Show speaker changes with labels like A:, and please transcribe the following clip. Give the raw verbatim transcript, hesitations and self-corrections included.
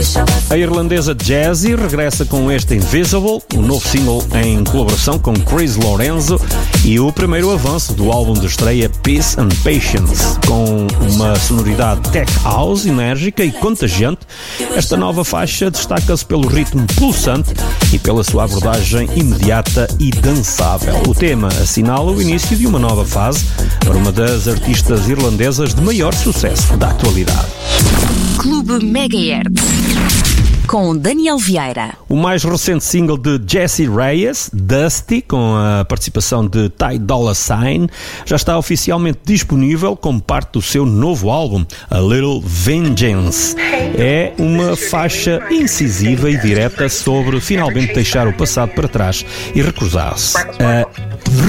A: A irlandesa Jazzy regressa com este Invisible, o novo single em colaboração com Chris Lorenzo e o primeiro avanço do álbum de estreia Peace and Patience. Com uma sonoridade tech house enérgica e contagiante, esta nova faixa destaca-se pelo ritmo pulsante e pela sua abordagem imediata e dançável. O tema assinala o início de uma nova fase para uma das artistas irlandesas de maior sucesso da atualidade.
B: Clube Megahertz com Daniel Vieira.
A: O mais recente single de Jessie Reyes, Dusty, com a participação de Ty Dolla Sign, já está oficialmente disponível como parte do seu novo álbum, A Little Vengeance. É uma faixa incisiva e direta sobre finalmente deixar o passado para trás e recusar-se a